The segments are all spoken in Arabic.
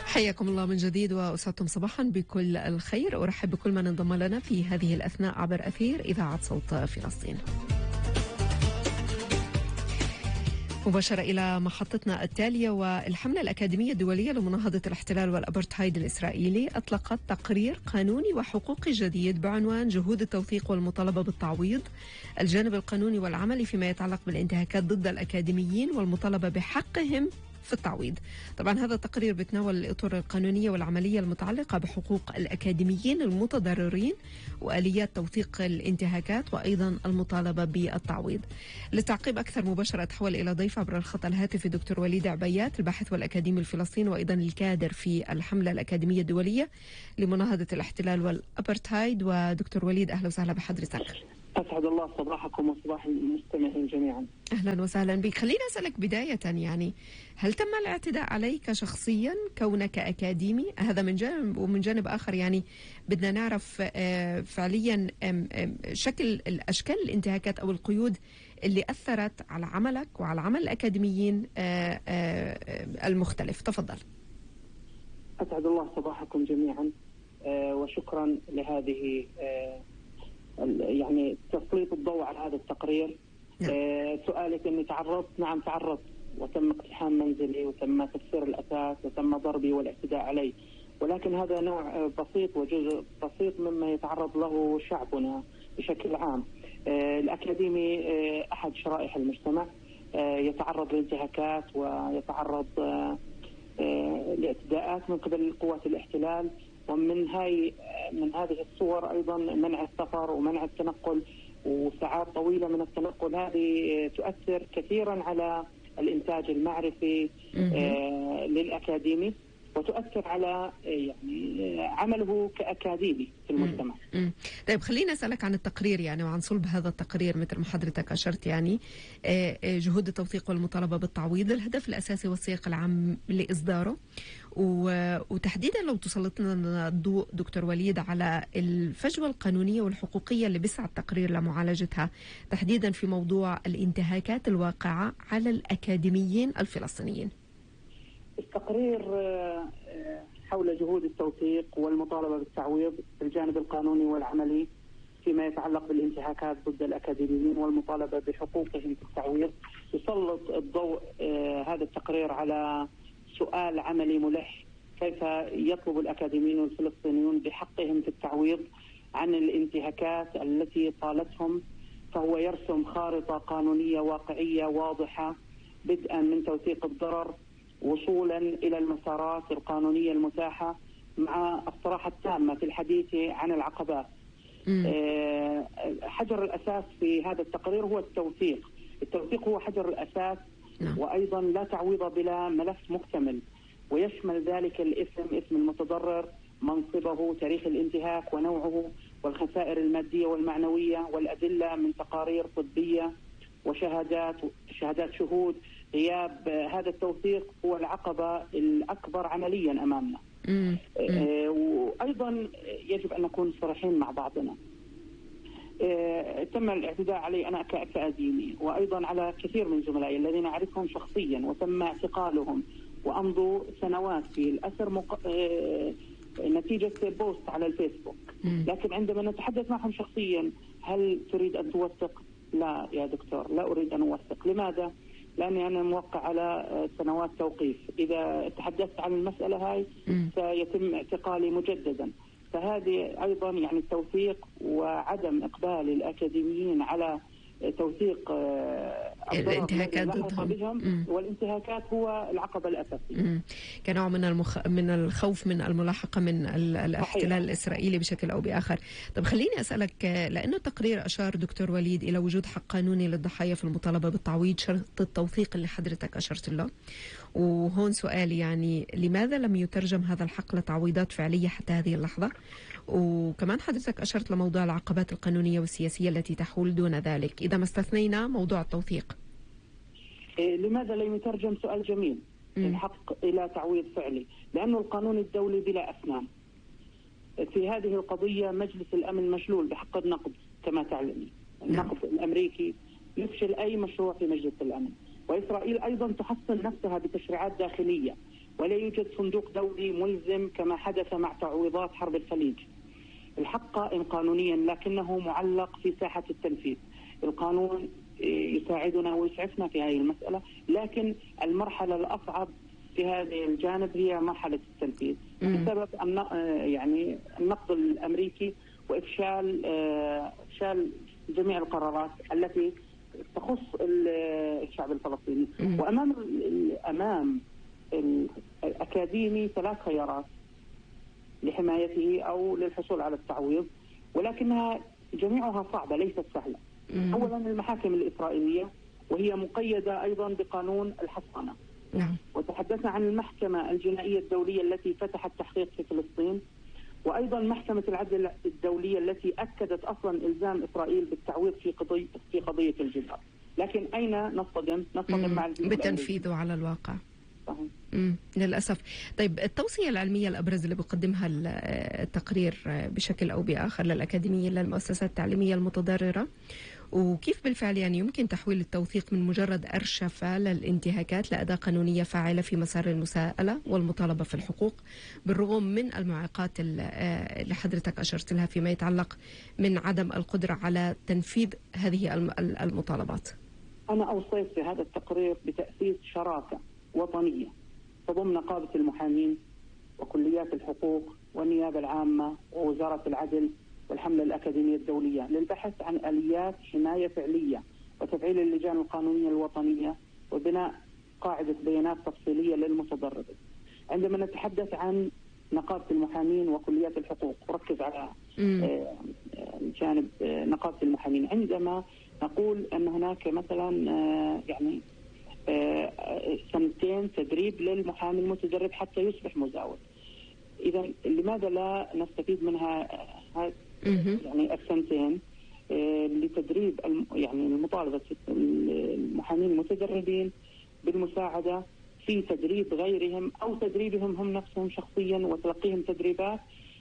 حياكم الله من جديد وأسعدتم صباحا بكل الخير. أرحب بكل من انضم لنا في هذه الأثناء عبر أثير إذاعة صوت فلسطين. مباشرة إلى محطتنا التالية. والحملة الأكاديمية الدولية لمناهضة الاحتلال والأبرتهايد الإسرائيلي أطلقت تقرير قانوني وحقوقي جديد بعنوان جهود التوثيق والمطالبة بالتعويض، الجانب القانوني والعملي فيما يتعلق بالانتهاكات ضد الأكاديميين والمطالبة بحقهم في التعويض. طبعا هذا التقرير بيتناول الإطر القانونية والعملية المتعلقة بحقوق الأكاديميين المتضررين وآليات توثيق الانتهاكات وأيضا المطالبة بالتعويض. للتعقيب أكثر مباشرة أتحول إلى ضيف عبر الخط الهاتفي دكتور وليد عبيات، الباحث والأكاديمي الفلسطيني وأيضا الكادر في الحملة الأكاديمية الدولية لمناهضة الاحتلال والأبرتهايد. ودكتور وليد أهلا وسهلا بحضرتك. أسعد الله صباحكم وصباح المستمعين جميعا. أهلا وسهلا بك. خلينا أسألك بداية، يعني هل تم الاعتداء عليك شخصيا كونك أكاديمي؟ هذا من جانب، ومن جانب آخر يعني بدنا نعرف فعليا شكل الأشكال الانتهاكات أو القيود اللي أثرت على عملك وعلى عمل الأكاديميين المختلف. تفضل. أسعد الله صباحكم جميعا وشكرا لهذه يعني تسليط الضوء على هذا التقرير. سؤالك اني تعرضت، نعم تعرضت، وتم اقتحام منزلي وتم تكسير الاثاث وتم ضربي والاعتداء علي، ولكن هذا نوع بسيط وجزء بسيط مما يتعرض له شعبنا بشكل عام. الاكاديمي احد شرائح المجتمع، يتعرض لانتهاكات ويتعرض لاعتداءات من قبل قوات الاحتلال، ومن هذه الصور أيضا منع السفر ومنع التنقل وساعات طويلة من التنقل. هذه تؤثر كثيرا على الإنتاج المعرفي للأكاديمي، وتؤثر على يعني عمله كأكاديمي في المجتمع. طيب خلينا أسألك عن التقرير يعني وعن صلب هذا التقرير. مثل ما حضرتك أشرت يعني جهود التوثيق والمطالبة بالتعويض، الهدف الأساسي والسياق العام لإصداره، وتحديدا لو تسلطنا الضوء دكتور وليد على الفجوة القانونية والحقوقية اللي بيسعى التقرير لمعالجتها، تحديدا في موضوع الانتهاكات الواقعة على الأكاديميين الفلسطينيين. التقرير حول جهود التوثيق والمطالبة بالتعويض في الجانب القانوني والعملي فيما يتعلق بالانتهاكات ضد الأكاديميين والمطالبة بحقوقهم في التعويض. يسلط الضوء هذا التقرير على سؤال عملي ملح: كيف يطلب الأكاديميين الفلسطينيون بحقهم في التعويض عن الانتهاكات التي طالتهم. فهو يرسم خارطة قانونية واقعية واضحة، بدءا من توثيق الضرر وصولا إلى المسارات القانونية المتاحة، مع الصراحة التامة في الحديث عن العقبات. حجر الأساس في هذا التقرير هو التوثيق. التوثيق هو حجر الأساس، وأيضا لا تعويض بلا ملف مكتمل، ويشمل ذلك اسم المتضرر، منصبه، تاريخ الانتهاك ونوعه، والخسائر المادية والمعنوية، والأدلة من تقارير طبية وشهادات شهود. غياب هذا التوثيق هو العقبة الأكبر عمليا أمامنا. وأيضا يجب أن نكون صريحين مع بعضنا. تم الاعتداء علي أنا كأكاديمي، وأيضا على كثير من زملائي الذين أعرفهم شخصيا، وتم اعتقالهم وأمضوا سنوات في الأسر نتيجة بوست على الفيسبوك. لكن عندما نتحدث معهم شخصيا: هل تريد أن توثق؟ لا يا دكتور، لا أريد أن أوثق. لماذا؟ لأني أنا موقع على سنوات توقيف، إذا تحدثت عن المسألة هاي سيتم اعتقالي مجددا. فهذه أيضا يعني التوثيق وعدم إقبال الأكاديميين على توثيق الانتهاكات ضدهم والانتهاكات هو العقبة الأساسية. كنوع من الخوف من الملاحقة من الاحتلال الإسرائيلي بشكل أو بآخر. طب خليني أسألك، لأنه التقرير أشار دكتور وليد إلى وجود حق قانوني للضحايا في المطالبة بالتعويض، شرط التوثيق اللي حضرتك أشرت له. وهون سؤالي يعني لماذا لم يترجم هذا الحق لتعويضات فعلية حتى هذه اللحظة؟ وكمان حضرتك أشرت لموضوع العقبات القانونية والسياسية التي تحول دون ذلك، إذا ما استثنينا موضوع التوثيق. لماذا لم يترجم؟ سؤال جميل. الحق إلى تعويض فعلي، لأنه القانون الدولي بلا أسنان. في هذه القضية مجلس الأمن مشلول بحق النقد كما تعلمين. النقد الأمريكي يفشل أي مشروع في مجلس الأمن، وإسرائيل أيضا تحصن نفسها بتشريعات داخلية ولا يوجد صندوق دولي ملزم كما حدث مع تعويضات حرب الخليج. الحق قائم قانونيا لكنه معلق في ساحة التنفيذ. القانون يساعدنا ويسعفنا في هذه المسألة، لكن المرحلة الأصعب في هذا الجانب هي مرحلة التنفيذ بسبب يعني النقد الأمريكي وإفشال جميع القرارات التي تخص الشعب الفلسطيني. وأمام الأكاديمي 3 خيارات لحمايته أو للحصول على التعويض، ولكنها جميعها صعبة ليست سهلة. أولا المحاكم الإسرائيلية، وهي مقيدة أيضا بقانون الحصانة. وتحدثنا عن المحكمة الجنائية الدولية التي فتحت تحقيق في فلسطين، وأيضا محكمة العدل الدولية التي أكدت أصلا إلزام إسرائيل بالتعويض في قضية الجدار. لكن أين نصطدم مع بتنفيذه على الواقع. للأسف. طيب التوصية العلمية الأبرز اللي بيقدمها التقرير بشكل أو بآخر للأكاديمية للمؤسسات التعليمية المتضررة، وكيف بالفعل يعني يمكن تحويل التوثيق من مجرد أرشفة للانتهاكات لأداة قانونية فاعلة في مسار المساءلة والمطالبة في الحقوق، بالرغم من المعوقات اللي حضرتك أشرت لها فيما يتعلق من عدم القدرة على تنفيذ هذه المطالبات. أنا أوصيت في هذا التقرير بتأسيس شراكة وطنية تضم نقابة المحامين وكليات الحقوق والنيابة العامة ووزارة العدل والحملة الأكاديمية الدولية للبحث عن آليات حماية فعلية وتفعيل اللجان القانونية الوطنية وبناء قاعدة بيانات تفصيلية للمتضررين. عندما نتحدث عن نقابة المحامين وكليات الحقوق، ركز على جانب نقابة المحامين. عندما نقول أن هناك مثلا يعني 2 تدريب للمحامي المتدرب حتى يصبح مزاول، إذا لماذا لا نستفيد منها يعني 2 لتدريب يعني المطالبة المحامين المتدربين بالمساعدة في تدريب غيرهم أو تدريبهم هم نفسهم شخصيا وتلقيهم تدريبات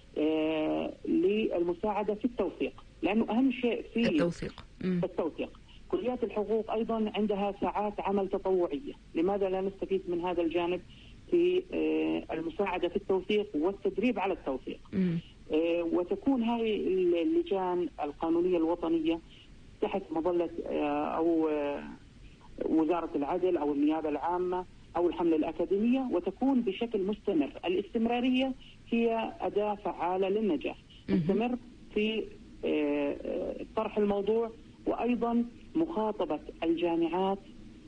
للمساعدة في التوثيق، لأنه أهم شيء في التوثيق. كليات الحقوق أيضا عندها ساعات عمل تطوعية، لماذا لا نستفيد من هذا الجانب في المساعدة في التوثيق والتدريب على التوثيق؟ وتكون هذه اللجان القانونية الوطنية تحت مظلة أو وزارة العدل أو النيابة العامة أو الحملة الأكاديمية، وتكون بشكل مستمر. الاستمرارية هي أداة فعالة للنجاح. نستمر في طرح الموضوع، وأيضا مخاطبة الجامعات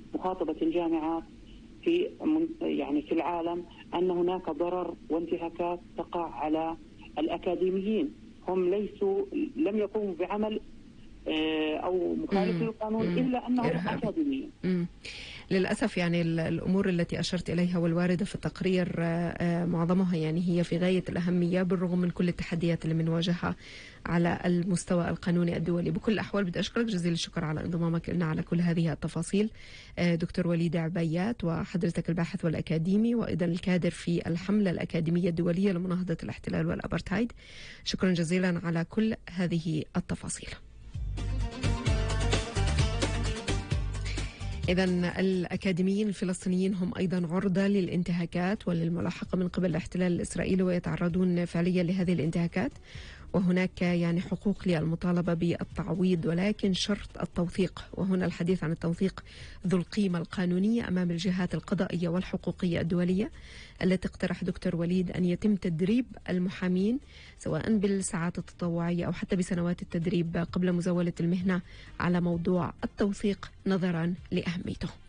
في العالم أن هناك ضرر وانتهاكات تقع على الأكاديميين. هم لم يقوموا بعمل أو مخالف للقانون إلا أنهم أكاديميين. للأسف يعني الأمور التي أشرت إليها والواردة في التقرير معظمها يعني هي في غاية الأهمية بالرغم من كل التحديات اللي بنواجهها على المستوى القانوني الدولي. بكل الأحوال بدي أشكرك جزيل الشكر على انضمامك لنا على كل هذه التفاصيل دكتور وليد عبيات، وحضرتك الباحث والأكاديمي وأيضا الكادر في الحملة الأكاديمية الدولية لمناهضة الاحتلال والأبرتايد. شكرا جزيلا على كل هذه التفاصيل. إذن الأكاديميين الفلسطينيين هم أيضا عرضة للانتهاكات وللملاحقة من قبل الاحتلال الإسرائيلي ويتعرضون فعليا لهذه الانتهاكات، وهناك يعني حقوق للمطالبة بالتعويض، ولكن شرط التوثيق، وهنا الحديث عن التوثيق ذو القيمة القانونية أمام الجهات القضائية والحقوقية الدولية التي اقترح دكتور وليد أن يتم تدريب المحامين سواء بالساعات التطوعية أو حتى بسنوات التدريب قبل مزاولة المهنة على موضوع التوثيق نظرا لأهميته.